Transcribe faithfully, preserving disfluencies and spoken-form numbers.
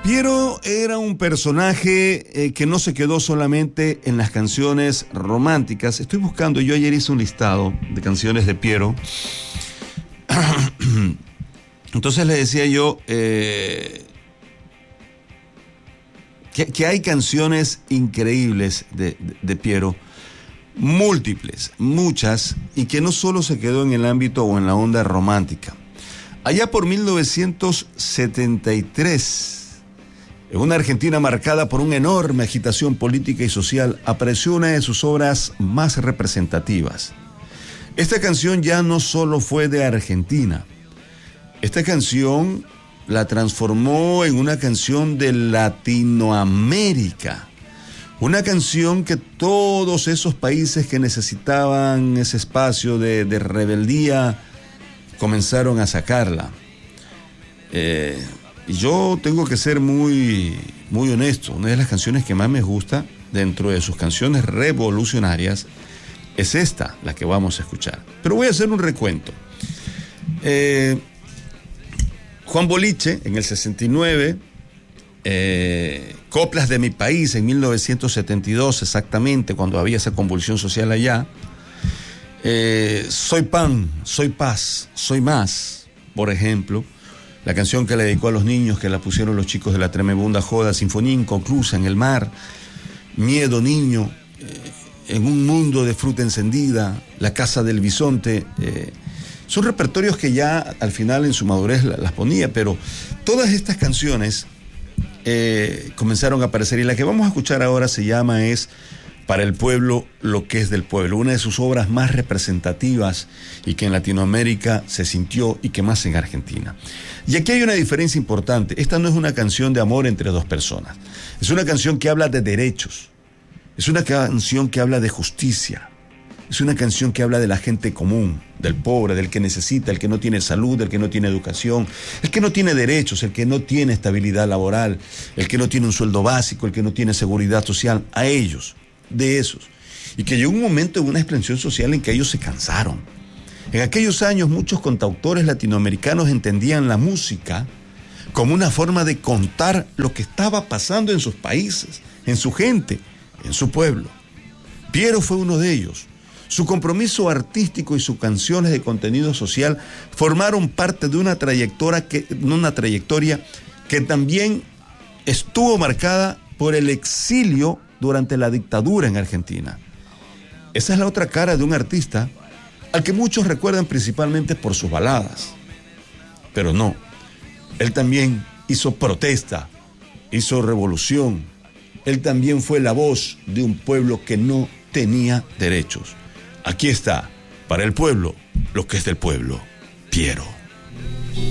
Piero era un personaje eh, que no se quedó solamente en las canciones románticas. Estoy buscando, yo ayer hice un listado de canciones de Piero. Entonces le decía yo eh, que, que hay canciones increíbles de, de, de Piero, múltiples, muchas, y que no solo se quedó en el ámbito o en la onda romántica. Allá por mil novecientos setenta y tres, en una Argentina marcada por una enorme agitación política y social, apareció una de sus obras más representativas. Esta canción ya no solo fue de Argentina. Esta canción la transformó en una canción de Latinoamérica. Una canción que todos esos países que necesitaban ese espacio de, de rebeldía comenzaron a sacarla. Eh... Y yo tengo que ser muy, muy honesto. Una de las canciones que más me gusta dentro de sus canciones revolucionarias es esta, la que vamos a escuchar. Pero voy a hacer un recuento. Eh, Juan Boliche, en el sesenta y nueve, eh, Coplas de mi país, en mil novecientos setenta y dos, exactamente, cuando había esa convulsión social allá. Eh, soy pan, soy paz, soy más, por ejemplo. La canción que le dedicó a los niños, que la pusieron los chicos de la Tremebunda Joda, Sinfonía Inconclusa en el mar, Miedo niño, eh, En un mundo de fruta encendida, La casa del bisonte. Eh, son repertorios que ya al final en su madurez las ponía, pero todas estas canciones eh, comenzaron a aparecer, y la que vamos a escuchar ahora se llama es Para el pueblo, lo que es del pueblo, una de sus obras más representativas y que en Latinoamérica se sintió y que más en Argentina. Y aquí hay una diferencia importante. Esta no es una canción de amor entre dos personas. Es una canción que habla de derechos. Es una canción que habla de justicia. Es una canción que habla de la gente común, del pobre, del que necesita, el que no tiene salud, el que no tiene educación, el que no tiene derechos, el que no tiene estabilidad laboral, el que no tiene un sueldo básico, el que no tiene seguridad social. A ellos, de esos. Y que llegó un momento en una expansión social en que ellos se cansaron. En aquellos años muchos cantautores latinoamericanos entendían la música como una forma de contar lo que estaba pasando en sus países, en su gente, en su pueblo. Piero fue uno de ellos. Su compromiso artístico y sus canciones de contenido social formaron parte de una trayectoria que, una trayectoria que también estuvo marcada por el exilio durante la dictadura en Argentina. Esa es la otra cara de un artista al que muchos recuerdan principalmente por sus baladas. Pero no, él también hizo protesta, hizo revolución. Él también fue la voz de un pueblo que no tenía derechos. Aquí está, para el pueblo, lo que es del pueblo, Piero.